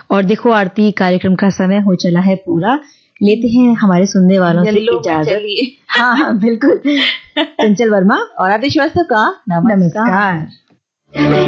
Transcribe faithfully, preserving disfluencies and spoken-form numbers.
और देखो आरती, कार्यक्रम का समय हो चला है पूरा, लेते हैं हमारे सुनने वालों से इजाजत। हाँ हाँ बिल्कुल। चंचल वर्मा और आदि श्रीवास्तव का नमस्कार।